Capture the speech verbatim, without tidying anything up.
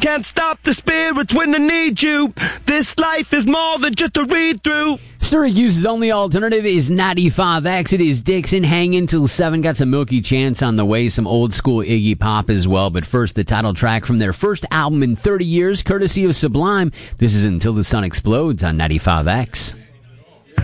can't stop the spirits when I need you. This life is more than just a read-through. Syracuse's only alternative is ninety-five X. It is Dixon hanging till seven. Got some Milky Chance on the way, some old school Iggy Pop as well. But first, the title track from their first album in thirty years, courtesy of Sublime. This is Until the Sun Explodes on ninety-five X.